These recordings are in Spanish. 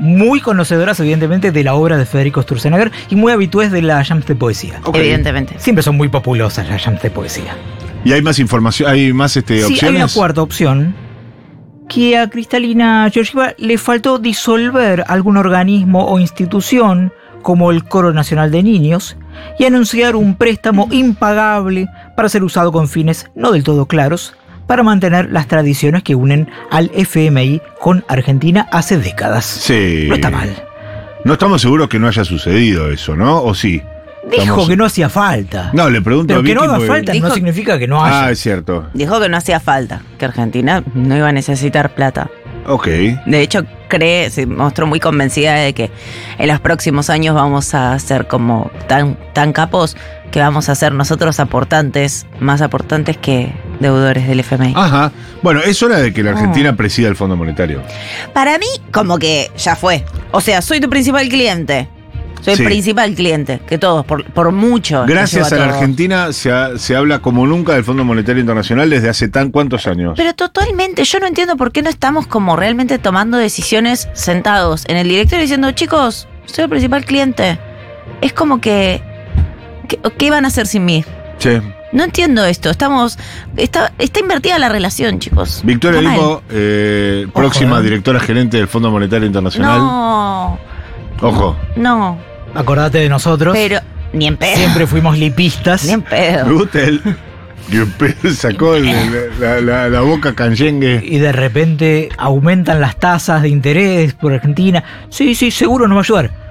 muy conocedoras evidentemente de la obra de Federico Sturzenegger y muy habitués de las jams de poesía. Okay. Evidentemente. Siempre son muy populosas las jams de poesía. ¿Y hay más información? ¿Hay más opciones? Sí, hay una cuarta opción, que a Cristalina Georgieva le faltó disolver algún organismo o institución como el Coro Nacional de Niños y anunciar un préstamo impagable para ser usado con fines no del todo claros para mantener las tradiciones que unen al FMI con Argentina hace décadas. Sí. No está mal. No estamos seguros que no haya sucedido eso, ¿no? ¿O sí? Dijo que no hacía falta. No, le pregunto Pero a que Vicky no haga porque- falta no Dijo- significa que no haya. Ah, es cierto. Dijo que no hacía falta, que Argentina no iba a necesitar plata. Ok. De hecho, se mostró muy convencida de que en los próximos años vamos a ser como tan capos que vamos a ser nosotros aportantes, más aportantes que deudores del FMI. Ajá. Bueno, es hora de que la Argentina presida el Fondo Monetario. Para mí, como que ya fue. O sea, soy tu principal cliente. Soy Sí. el principal cliente, que todos, por mucho. Gracias nos llevo a la todos. Argentina se habla como nunca del Fondo Monetario Internacional desde hace cuántos años. Pero totalmente, yo no entiendo por qué no estamos como realmente tomando decisiones sentados en el directorio diciendo, chicos, soy el principal cliente. Es como que ¿qué van a hacer sin mí? Sí. No entiendo esto. Está invertida la relación, chicos. Victoria Está mal. Lipo, próxima directora gerente del Fondo Monetario Internacional. No, Ojo. no. Acordate de nosotros. Pero ni en pedo. Siempre fuimos lipistas. Ni en Me pedo. gusta él. Sacó la boca canyengue. Y de repente aumentan las tasas de interés por Argentina. Sí, seguro nos va a ayudar.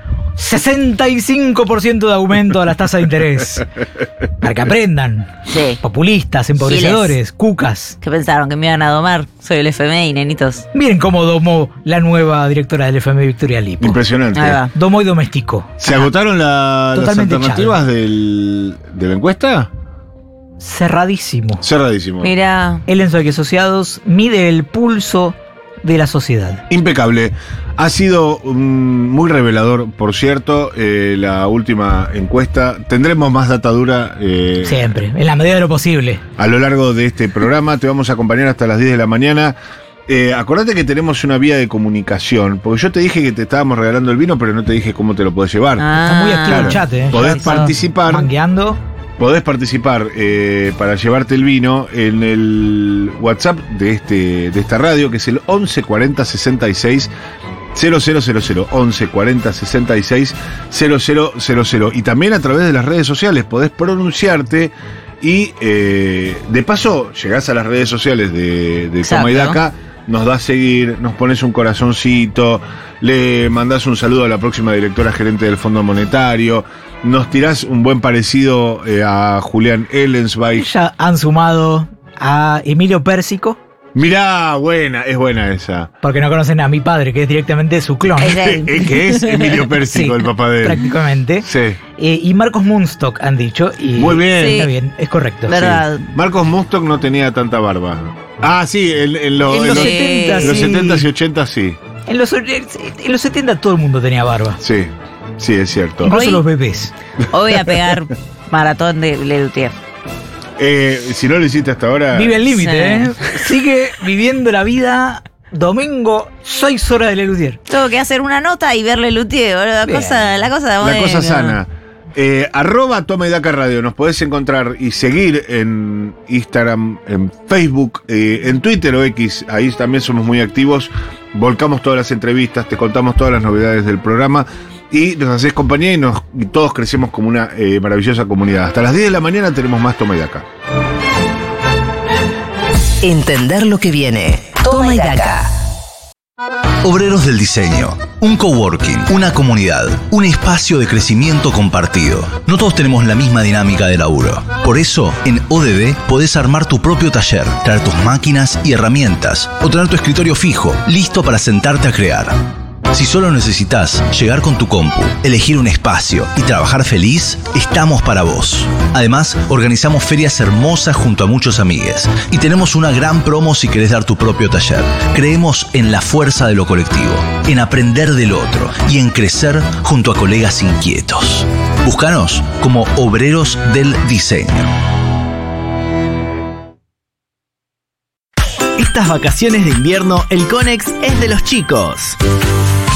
65% de aumento a las tasas de interés. Para que aprendan. Sí. Populistas, empobrecedores, cucas. ¿Qué pensaron? ¿Que me iban a domar? Soy el FMI, nenitos. Miren cómo domó la nueva directora del FMI, Victoria Lipo. Impresionante. Ahí va. Domó y domesticó. ¿Se agotaron las Totalmente alternativas de la encuesta? Cerradísimo. Cerradísimo. Mira. El Enzo y Asociados mide el pulso de la sociedad. Impecable. Ha sido muy revelador, por cierto, la última encuesta. Tendremos más data dura Siempre, en la medida de lo posible. a lo largo de este programa. Te vamos a acompañar hasta las 10 de la mañana. Acordate que tenemos una vía de comunicación, porque yo te dije que te estábamos regalando el vino, pero no te dije cómo te lo podés llevar. Está muy activo el chat, ¿eh? Podés Ya está participar. mangueando. Podés participar para llevarte el vino en el WhatsApp de esta radio, que es el 11 40 66 000, 11 40 66 000. Y también a través de las redes sociales podés pronunciarte y de paso llegás a las redes sociales de Toma y Daca, nos das seguir, nos pones un corazoncito, le mandás un saludo a la próxima directora gerente del Fondo Monetario, nos tirás un buen parecido a Julián Ellensweig. Ya han sumado a Emilio Pérsico, Mirá, es buena esa. porque no conocen a mi padre, que es directamente su clon. Es de él. Que es Emilio Pérsico, Sí, el papá de él. prácticamente. Sí. Y Marcos Munstock han dicho. Y Muy bien. Sí. Está bien, es correcto. ¿Verdad? Marcos Munstock no tenía tanta barba. Ah, sí, en los En los Sí. 70, en los sí. 70s y 80s sí. En los 70 todo el mundo tenía barba. Sí, sí, es cierto. Incluso Hoy- los bebés. Hoy voy a pegar maratón de Lelutier. Si no lo hiciste hasta ahora. Vive al límite, Sí. ¿eh? Sigue viviendo la vida. Domingo, 6 horas de Lelutier. Tengo que hacer una nota y ver Lelutier. La Bien. cosa La bueno. cosa sana. @ Toma y Daca Radio. Nos podés encontrar y seguir en Instagram, en Facebook, en Twitter o X. Ahí también somos muy activos. Volcamos todas las entrevistas, te contamos todas las novedades del programa. Y nos hacés compañía y todos crecemos como una maravillosa comunidad. Hasta las 10 de la mañana tenemos más Toma y Daca. Entender lo que viene. Toma y Daca. Obreros del Diseño, un coworking, una comunidad, un espacio de crecimiento compartido. No todos tenemos la misma dinámica de laburo. Por eso, en ODD podés armar tu propio taller, traer tus máquinas y herramientas, o tener tu escritorio fijo, listo para sentarte a crear. Si solo necesitas llegar con tu compu, elegir un espacio y trabajar feliz, estamos para vos. Además, organizamos ferias hermosas junto a muchos amigues y tenemos una gran promo si querés dar tu propio taller. Creemos en la fuerza de lo colectivo, en aprender del otro y en crecer junto a colegas inquietos. Búscanos como Obreros del Diseño. Estas vacaciones de invierno, el Conex es de los chicos.